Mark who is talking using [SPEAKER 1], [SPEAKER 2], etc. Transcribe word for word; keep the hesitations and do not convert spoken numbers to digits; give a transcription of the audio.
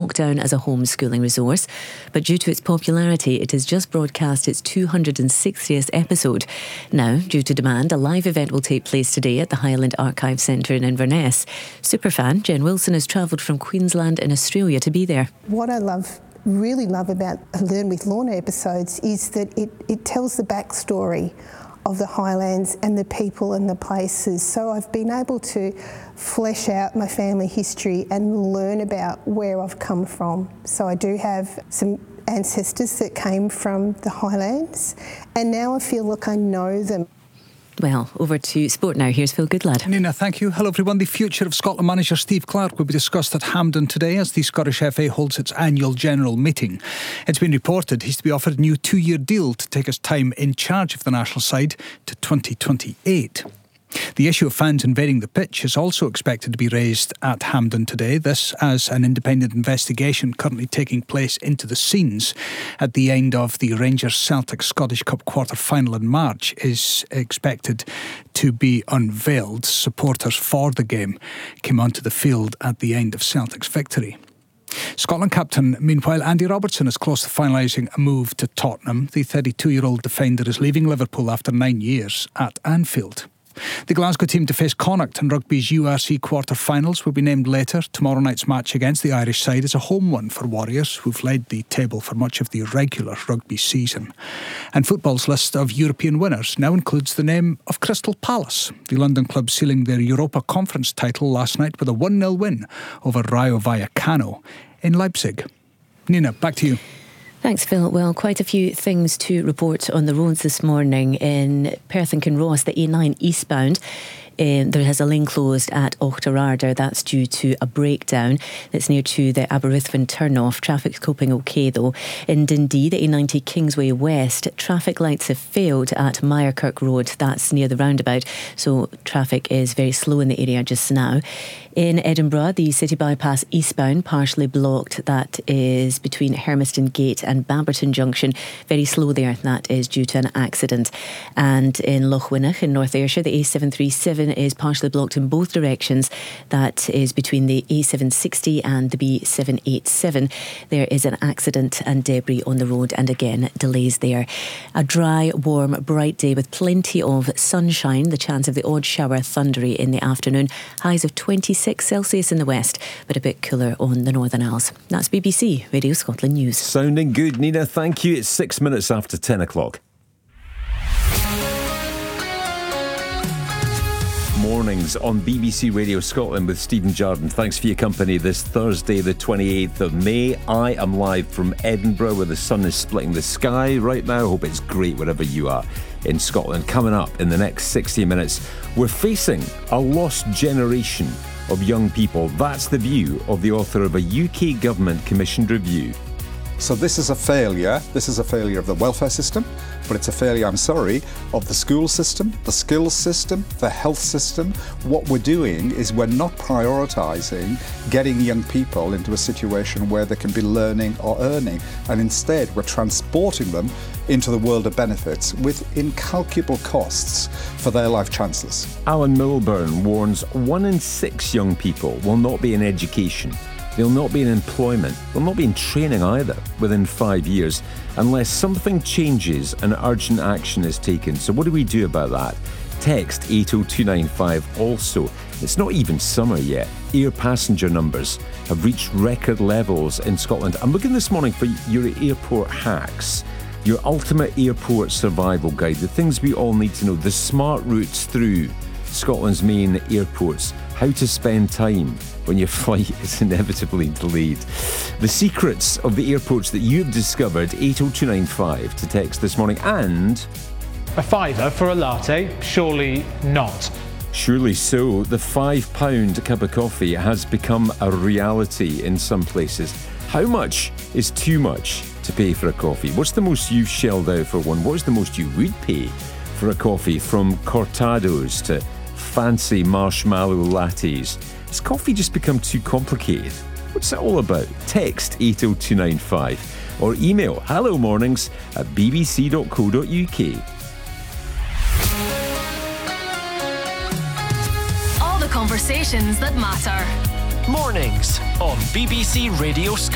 [SPEAKER 1] lockdown as a homeschooling resource, but due to its popularity, it has just broadcast its two hundred sixtieth episode. Now, due to demand, a live event will take place today at the Highland Archive Centre in Inverness. Superfan Jen Wilson has travelled from Queensland in Australia to be there.
[SPEAKER 2] What I love, really love about Learn with Lorna episodes is that it, it tells the backstory of the Highlands and the people and the places. So I've been able to flesh out my family history and learn about where I've come from. So I do have some ancestors that came from the Highlands, and now I feel like I know them.
[SPEAKER 1] Well, over to sport now. Here's Phil Goodlad.
[SPEAKER 3] Nina, thank you. Hello everyone. The future of Scotland manager Steve Clarke will be discussed at Hampden today as the Scottish F A holds its annual general meeting. It's been reported he's to be offered a new two-year deal to take his time in charge of the national side to twenty twenty-eight. The issue of fans invading the pitch is also expected to be raised at Hampden today. This as an independent investigation currently taking place into the scenes at the end of the Rangers-Celtic Scottish Cup quarter-final in March is expected to be unveiled. Supporters for the game came onto the field at the end of Celtic's victory. Scotland captain, meanwhile, Andy Robertson is close to finalising a move to Tottenham. The thirty-two-year-old defender is leaving Liverpool after nine years at Anfield. The Glasgow team to face Connacht in rugby's U R C quarter-finals will be named later. Tomorrow night's match against the Irish side is a home one for Warriors, who've led the table for much of the regular rugby season. And football's list of European winners now includes the name of Crystal Palace. The London club sealing their Europa Conference title last night with a one nil win over Rayo Vallecano in Leipzig. Nina, back to you.
[SPEAKER 1] Thanks, Phil. Well, quite a few things to report on the roads this morning. In Perth and Kinross, the A nine eastbound, Um, there has a lane closed at Auchterarder. That's due to a breakdown that's near to the Aberystwyth turn-off. Traffic's coping okay though. In Dundee, the A ninety Kingsway West, traffic lights have failed at Myerkirk Road. That's near the roundabout, so traffic is very slow in the area just now. In Edinburgh, the City Bypass eastbound partially blocked. That is between Hermiston Gate and Bamberton Junction. Very slow there. That is due to an accident. And in Lochwinnoch in North Ayrshire, the A seven thirty-seven is partially blocked in both directions. That is between the A seven sixty and the B seven eighty-seven. There is an accident and debris on the road, and again delays there. A dry, warm, bright day with plenty of sunshine. The chance of the odd shower, thundery in the afternoon. Highs of twenty-six Celsius in the west, but a bit cooler on the Northern Isles. That's B B C Radio Scotland News.
[SPEAKER 4] Sounding good, Nina. Thank you. It's six minutes after ten o'clock. Mornings on B B C Radio Scotland with Stephen Jardine. Thanks for your company this Thursday, the twenty-eighth of May. I am live from Edinburgh, where the sun is splitting the sky right now. Hope it's great wherever you are in Scotland. Coming up in the next sixty minutes, we're facing a lost generation of young people. That's the view of the author of a U K government commissioned review.
[SPEAKER 5] So this is a failure. This is a failure of the welfare system, but it's a failure, I'm sorry, of the school system, the skills system, the health system. What we're doing is we're not prioritising getting young people into a situation where they can be learning or earning, and instead we're transporting them into the world of benefits with incalculable costs for their life chances.
[SPEAKER 4] Alan Milburn warns one in six young people will not be in education. They'll not be in employment. They'll not be in training either within five years unless something changes and urgent action is taken. So what do we do about that? Text eight oh two nine five. Also, it's not even summer yet. Air passenger numbers have reached record levels in Scotland. I'm looking this morning for your airport hacks, your ultimate airport survival guide, the things we all need to know, the smart routes through Scotland's main airports, how to spend time when your flight is inevitably delayed. The secrets of the airports that you've discovered, eight oh two nine five to text this morning. And
[SPEAKER 6] a fiver for a latte? Surely not.
[SPEAKER 4] Surely so. The five pound cup of coffee has become a reality in some places. How much is too much to pay for a coffee? What's the most you've shelled out for one? What's the most you would pay for a coffee? From cortados to fancy marshmallow lattes. Has coffee just become too complicated? What's it all about? Text eight oh two nine five or email hello mornings at bbc.co.uk.
[SPEAKER 7] All the conversations that matter. Mornings on B B C Radio Scotland.